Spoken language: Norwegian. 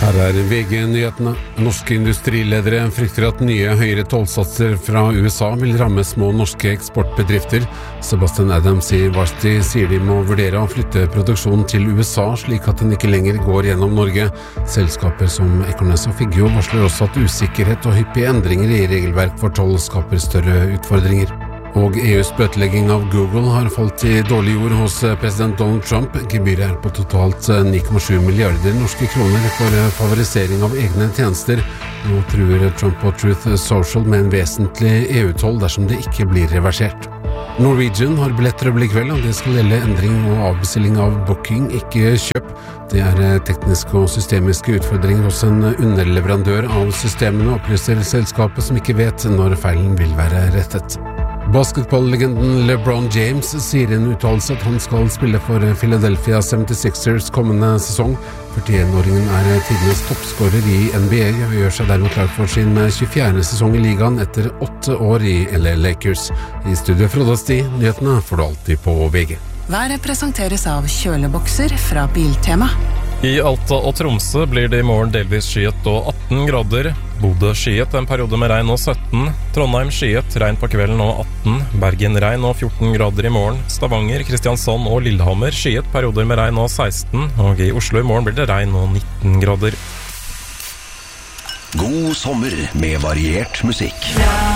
Her VG-nyhetene. Norske industriledere frykter at nye høyere tollsatser fra USA vil ramme små norske eksportbedrifter. Sebastian Adams i Varsity sier de må vurdere å flytte produksjonen til USA, slik at den ikke lenger går gjennom Norge. Selskaper som Ekornes og Figgjo varsler også at usikkerhet og hyppige endringer i regelverk for toll skaper større utfordringer. Og EUs bøtelegging av Google har falt i dårlig jord hos president Donald Trump. Gebyret er på totalt 9,7 milliarder norske kroner for favorisering av egne tjenester. Nå truer Trump og Truth Social med en vesentlig EU-toll dersom det ikke blir reversert. Norwegian har billetter i kveld, og det skal gjelde endring og avbestilling av booking, ikke kjøp. Det er tekniske og systemiske utfordringer hos en underleverandør av systemene, opplyser selskapet som ikke vet når feilen vil være rettet. Basketballlegenden LeBron James sier i en uttalelse at han skal spille for Philadelphia 76ers kommende sesong. 41-åringen er tidenes toppskårer i NBA og gjør seg dermed klar for sin 24. sesong i ligaen etter 8 år i LA Lakers. I studio Frode Sti, nyhetene får du alltid på VG. Været presenteres av kjølebokser fra Biltema. I Alta og Tromsø blir det i morgen delvis skyet og 18 grader. Bodø skyet en periode med regn og 17. Trondheim skyet, regn på kvelden og 18. Bergen regn og 14 grader i morgen. Stavanger, Kristiansand og Lillehammer skyet perioder med regn og 16. Og i Oslo i morgen blir det regn og 19 grader. God sommer med variert musikk.